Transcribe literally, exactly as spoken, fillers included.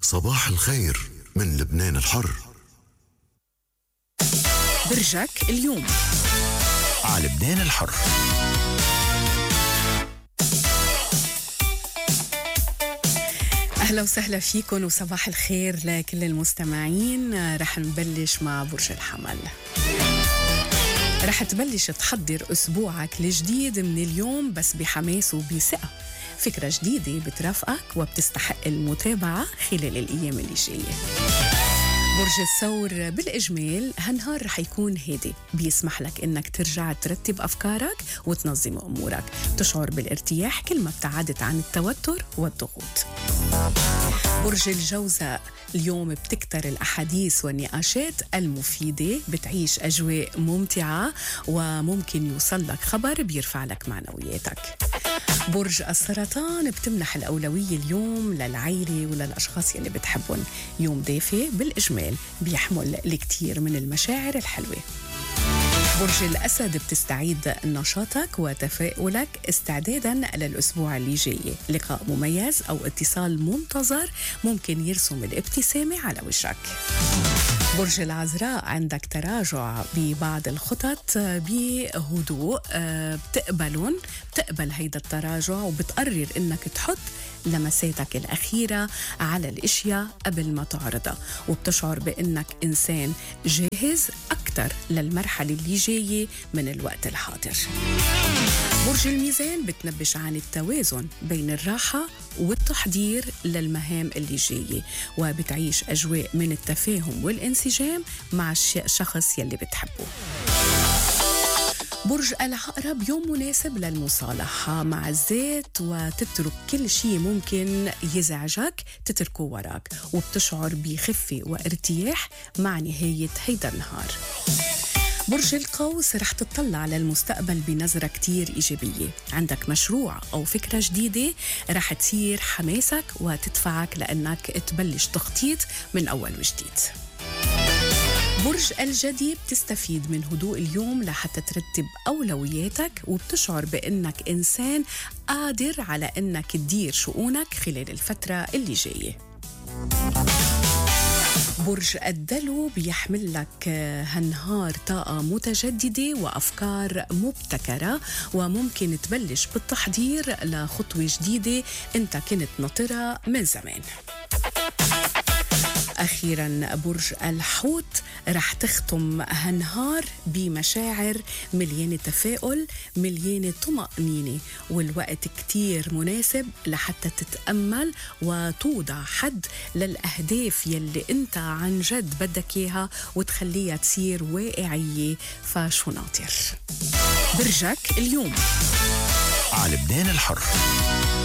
صباح الخير من لبنان الحر. برجك اليوم على لبنان الحر. أهلا وسهلا فيكم وصباح الخير لكل المستمعين. رح نبلش مع برج الحمل. رح تبلش تحضر أسبوعك الجديد من اليوم بس بحماس وبثقة. فكرة جديدة بترافقك وبتستحق المتابعة خلال الأيام اللي جاية. برج الثور بالإجمال هالنهار رح يكون هادي، بيسمح لك إنك ترجع ترتب أفكارك وتنظم أمورك، تشعر بالارتياح كل ما ابتعدت عن التوتر والضغوط. برج الجوزاء اليوم بتكتر الأحاديث والنقاشات المفيدة، بتعيش أجواء ممتعة وممكن يوصل لك خبر بيرفع لك معنوياتك. برج السرطان بتمنح الأولوية اليوم للعائلة وللأشخاص يلي بتحبهم، يوم دافئ بالإجمال بيحمل الكثير من المشاعر الحلوة. برج الأسد بتستعيد نشاطك وتفاؤلك استعدادا للأسبوع اللي جاي، لقاء مميز أو اتصال منتظر ممكن يرسم الابتسامة على وجهك. برج العذراء عندك تراجع ببعض الخطط بهدوء، بتقبلون بتقبل هيدا التراجع وبتقرر انك تحط لمساتك الأخيرة على الاشياء قبل ما تعرضها، وبتشعر بانك انسان جاهز اكثر للمرحلة اللي جاية من الوقت الحاضر. برج الميزان بتنبش عن التوازن بين الراحة والتحضير للمهام اللي جاية، وبتعيش أجواء من التفاهم والانسجام مع الشخص يلي بتحبه. برج العقرب يوم مناسب للمصالحة مع الذات وتترك كل شيء ممكن يزعجك تتركه وراك، وبتشعر بخفة وارتياح مع نهاية هيدا النهار. برج القوس رح تطلع للمستقبل بنظرة كتير إيجابية، عندك مشروع أو فكرة جديدة رح تثير حماسك وتدفعك لأنك تبلش تخطيط من أول وجديد. برج الجدي بتستفيد من هدوء اليوم لحتى ترتب أولوياتك، وبتشعر بأنك إنسان قادر على أنك تدير شؤونك خلال الفترة اللي جاية. برج الدلو بيحمل لك هالنهار طاقة متجددة وأفكار مبتكرة، وممكن تبلش بالتحضير لخطوة جديدة انت كنت ناطرها من زمان. أخيراً برج الحوت رح تختم هالنهار بمشاعر مليانة تفاؤل مليانة طمأنينة، والوقت كتير مناسب لحتى تتأمل وتوضع حد للأهداف يلي انت عن جد بدك إياها وتخليها تصير واقعية. فشو ناطر برجك اليوم على لبنان الحر.